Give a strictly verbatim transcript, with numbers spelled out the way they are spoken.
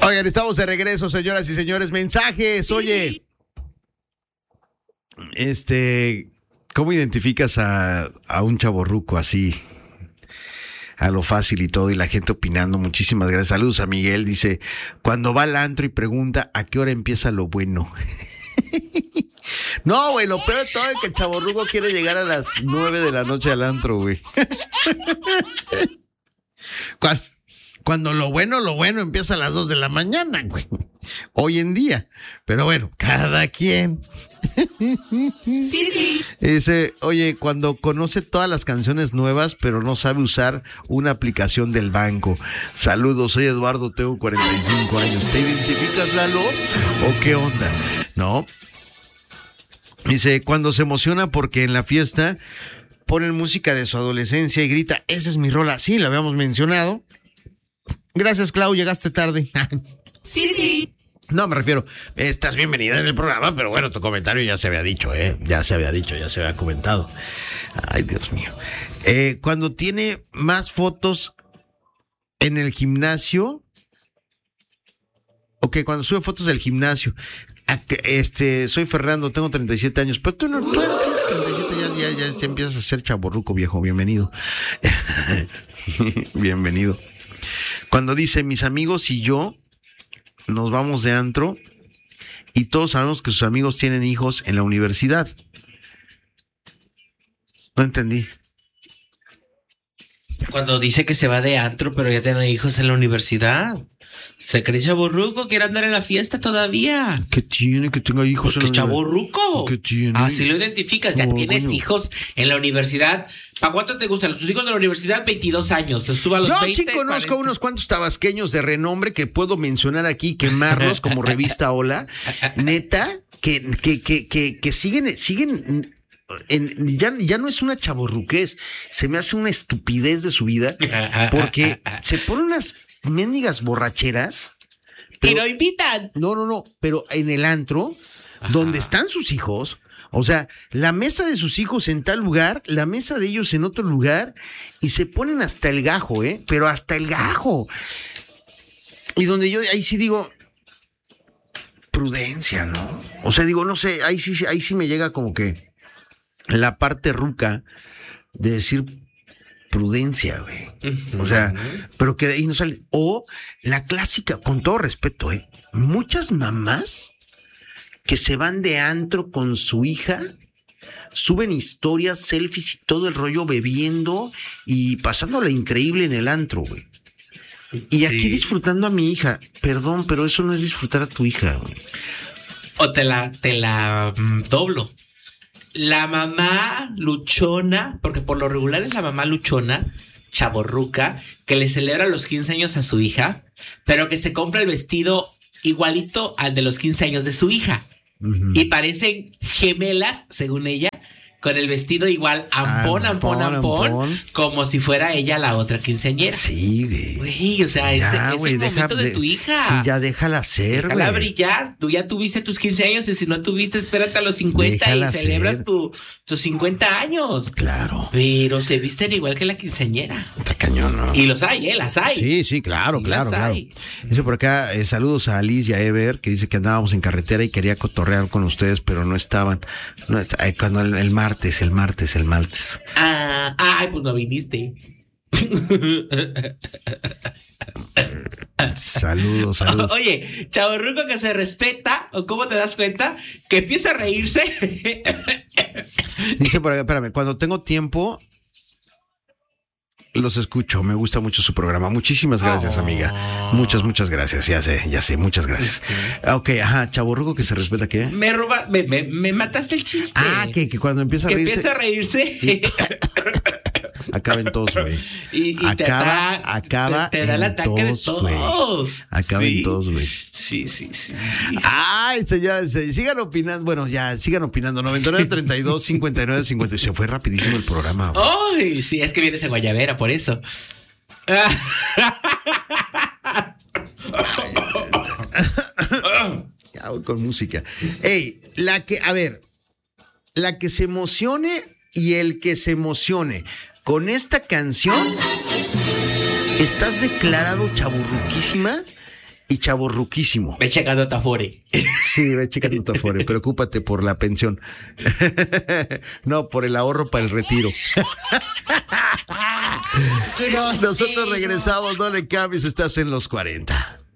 Oigan, estamos de regreso, señoras y señores. Mensajes, oye. Este, ¿cómo identificas a, a un chavorruco así? A lo fácil y todo, y la gente opinando. Muchísimas gracias. Saludos a Miguel. Dice, cuando va al antro y pregunta a qué hora empieza lo bueno. No, güey, lo peor de todo es que el chavorruco quiere llegar a las nueve de la noche al antro, güey. Cuando, cuando lo bueno, lo bueno empieza a las dos de la mañana, güey. Hoy en día. Pero bueno, cada quien. Sí, sí. Dice, oye, cuando conoce todas las canciones nuevas, pero no sabe usar una aplicación del banco. Saludos, soy Eduardo, tengo cuarenta y cinco años. ¿Te identificas, Lalo? ¿O qué onda? No. Dice, cuando se emociona porque en la fiesta ponen música de su adolescencia y grita, esa es mi rola. Sí, la habíamos mencionado. Gracias, Clau, llegaste tarde. Sí, sí. No, me refiero, estás bienvenida en el programa, pero bueno, tu comentario ya se había dicho, ¿eh? Ya se había dicho, ya se había comentado. Ay, Dios mío. Eh, cuando tiene más fotos en el gimnasio, ok, cuando sube fotos del gimnasio, este, soy Fernando, tengo treinta y siete años, pero tú no, tú eres treinta y siete, ya, ya, ya, ya empiezas a ser chaborruco, viejo, bienvenido. Bienvenido. Cuando dice, mis amigos y yo nos vamos de antro y todos sabemos que sus amigos tienen hijos en la universidad. No entendí. Cuando dice que se va de antro, pero ya tiene hijos en la universidad. Se cree chavorruco, quiere andar en la fiesta todavía. ¿Qué tiene que tenga hijos en la universidad? ¿Qué chavorruco? ¿Qué tiene? Así lo identificas, ya oh, tienes coño. hijos en la universidad. ¿Para cuánto te gustan? Tus hijos de la universidad, veintidós años. Los suba a los Yo veinte, sí conozco cuarenta. unos cuantos tabasqueños de renombre que puedo mencionar aquí, quemarlos como revista Hola. Neta, que, que, que, que, que siguen, siguen en, ya, ya no es una chavorruquez, se me hace una estupidez de su vida, porque se ponen unas mendigas borracheras. Pero, y lo invitan. No, no, no, pero en el antro, ajá, donde están sus hijos, o sea, la mesa de sus hijos en tal lugar, la mesa de ellos en otro lugar, y se ponen hasta el gajo, ¿eh? Pero hasta el gajo. Y donde yo ahí sí digo, prudencia, ¿no? O sea, digo, no sé, ahí sí, ahí sí me llega como que la parte ruca de decir prudencia, güey. O sea, pero que de ahí no sale. O la clásica, con todo respeto, ¿eh? Muchas mamás que se van de antro con su hija, suben historias, selfies y todo el rollo bebiendo y pasándola increíble en el antro, güey. Y aquí sí, disfrutando a mi hija. Perdón, pero eso no es disfrutar a tu hija, güey. O te la, te la mm, doblo. La mamá luchona, porque por lo regular es la mamá luchona, chavorruca, que le celebra los quince años a su hija, pero que se compra el vestido igualito al de los quince años de su hija. Uh-huh. Y parecen gemelas, según ella, con el vestido igual, ampón, ah, ampón, ampón, ampón, como si fuera ella la otra quinceañera. Sí, güey. Güey, o sea, ya, ese, wey, es el momento de, de tu hija. Sí, ya déjala ser, Déjala wey. brillar. Tú ya tuviste tus quince años y si no tuviste, espérate a los cincuenta déjala y celebras tu, tus cincuenta años. Claro. Pero se visten igual que la quinceañera. Está cañón, ¿no? Y los hay, ¿eh? Las hay. Sí, sí, claro, sí, claro, claro. Dice por acá, eh, saludos a Alice y a Ever, que dice que andábamos en carretera y quería cotorrear con ustedes, pero no estaban. No, eh, cuando el, el martes, el martes. El martes. Ah, ay, pues no viniste. Saludos, saludos. Oye, chavorruco que se respeta, o cómo te das cuenta, que empieza a reírse. Dice por acá, espérame, cuando tengo tiempo los escucho, me gusta mucho su programa. Muchísimas gracias, oh. amiga. Muchas, muchas gracias. Ya sé, ya sé, muchas gracias. Ok, ajá, chavorruco que se respeta, ¿qué? Me roba, me, me, me mataste el chiste. Ah, que, que cuando empieza a que reírse. empieza a reírse. Y... Acaben todos, güey. Y, y acaba, te da, acaba te, te da el ataque todos, de todos. Acaben sí. todos, güey. Sí, sí, sí. Ay, señores, sigan opinando. Bueno, ya, sigan opinando. noventa y nueve, treinta y dos, cincuenta y nueve, cincuenta y seis. Se fue rapidísimo el programa. Ay, oh, sí, es que vienes a Guayabera, por eso. Ya voy con música. Ey, la que, a ver, la que se emocione y el que se emocione con esta canción, estás declarado chaburruquísima y chavorruquísimo. Ve checando a Tafore. Sí, ve checando tu Afore, preocúpate por la pensión. No, por el ahorro para el retiro. Nosotros regresamos, no le cambies, estás en los cuarenta.